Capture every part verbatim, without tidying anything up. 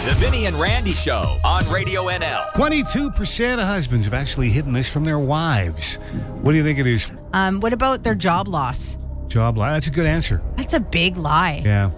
The Vinny and Randy Show on Radio N L. twenty-two percent of husbands have actually hidden this from their wives. What do you think it is? Um, what about their job loss? Job lie. That's a good answer. That's a big lie. Yeah.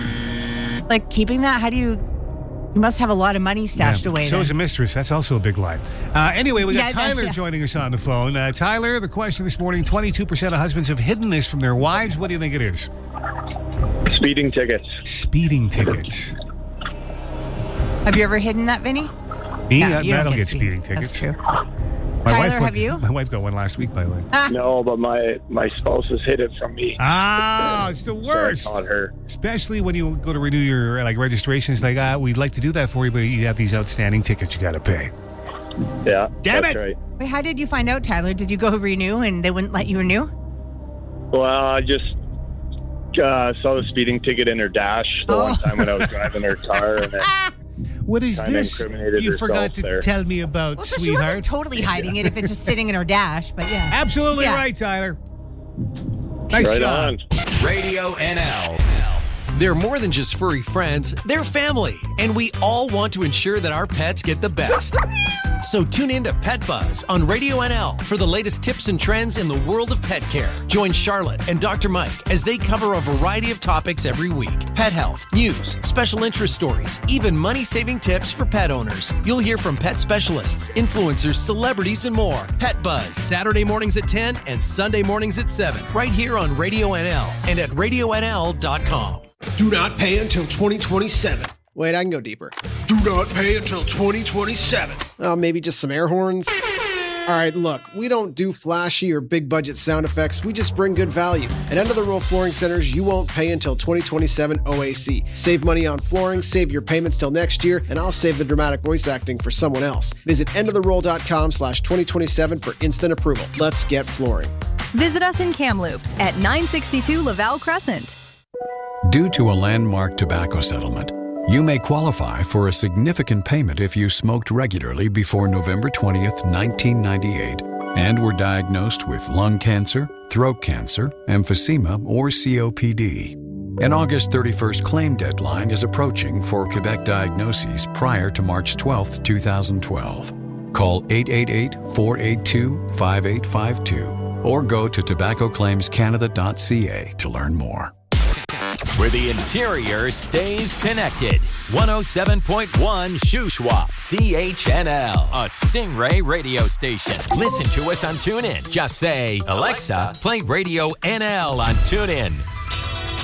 Like keeping that, how do you... You must have a lot of money stashed yeah. away. So then. is a mistress. That's also a big lie. Uh, anyway, we got Yeah, Tyler yeah. joining us on the phone. Uh, Tyler, the question this morning, twenty-two percent of husbands have hidden this from their wives. What do you think it is? Speeding tickets. Speeding tickets. Have you ever hidden that, Vinny? Me? No, uh, you don't Matt will get get speeding. speeding tickets. That's true. My Tyler, wife have got, you? My wife got one last week, by the way. No, but my, my spouse has hid it from me. Ah, it's the worst. So I taught her. Especially when you go to renew your like registrations. Like, ah, we'd like to do that for you, but you have these outstanding tickets you got to pay. Yeah, Damn that's it. right. Wait, how did you find out, Tyler? Did you go renew and they wouldn't let you renew? Well, I just uh, saw the speeding ticket in her dash the Oh. one time when I was driving her car, and then What is Kinda this incriminated you herself forgot to there. tell me about, Well, so she sweetheart? wasn't totally hiding it if it's just sitting in her dash, but yeah. Absolutely Yeah. right, Tyler. Nice right job. on. Radio N L. They're more than just furry friends, they're family, and we all want to ensure that our pets get the best. So tune in to Pet Buzz on Radio N L for the latest tips and trends in the world of pet care. Join Charlotte and Doctor Mike as they cover a variety of topics every week. Pet health, news, special interest stories, even money-saving tips for pet owners. You'll hear from pet specialists, influencers, celebrities, and more. Pet Buzz, Saturday mornings at ten and Sunday mornings at seven, right here on Radio N L and at radio n l dot com. Do not pay until twenty twenty-seven. Wait, I can go deeper. Do not pay until twenty twenty-seven. Oh, maybe just some air horns? All right, look, we don't do flashy or big budget sound effects. We just bring good value. At End of the Row Flooring Centers, you won't pay until twenty twenty-seven O A C. Save money on flooring, save your payments till next year, and I'll save the dramatic voice acting for someone else. Visit endoftheroll.com slash 2027 for instant approval. Let's get flooring. Visit us in Kamloops at nine sixty-two Laval Crescent. Due to a landmark tobacco settlement, you may qualify for a significant payment if you smoked regularly before November twentieth, nineteen ninety-eight, and were diagnosed with lung cancer, throat cancer, emphysema, or C O P D. An August thirty-first claim deadline is approaching for Quebec diagnoses prior to March twelfth, twenty twelve. Call eight eight eight, four eight two, five eight five two or go to tobacco claims canada dot c a to learn more. Where the interior stays connected. one oh seven point one Shuswap, C H N L, a Stingray radio station. Listen to us on TuneIn. Just say, Alexa, play Radio N L on TuneIn.